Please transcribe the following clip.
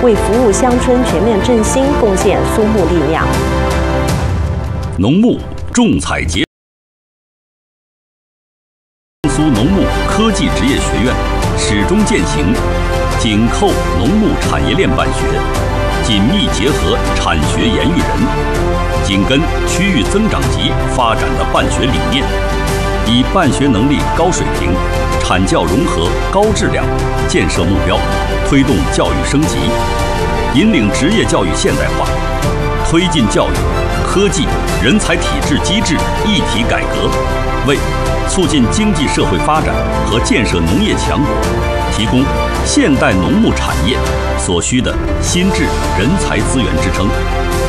为服务乡村全面振兴贡献苏木力量。 农牧种采结。江苏农牧科技职业学院始终践行紧扣农牧产业链办学，紧密结合产学研育人，紧跟区域增长极发展的办学理念，以办学能力高水平、产教融合高质量建设目标，推动教育升级，引领职业教育现代化，推进教育、科技、人才体制机制一体改革，为促进经济社会发展和建设农业强国提供现代农牧产业所需的心智人才资源支撑。